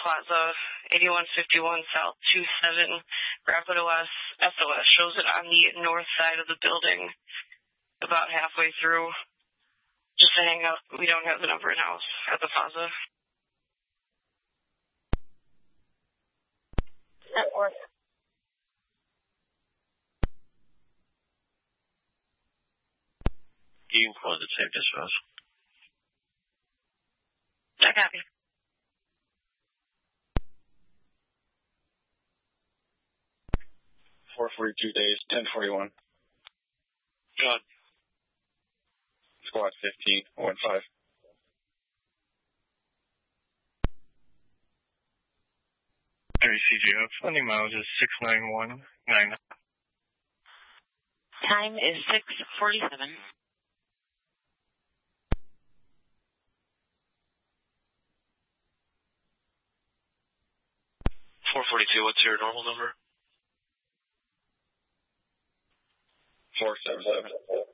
Plaza, 8151 South 27, Rapid OS, SOS. Shows it on the north side of the building, about halfway through. Just to hang up. We don't have the number in-house at the Plaza. Network. You can close it, save dispatch. I copy. days, 1041. John. Squad 15, 1-5. CGF, funding mileage is 691.9. Time is 6:47. 442, what's your normal number? 477.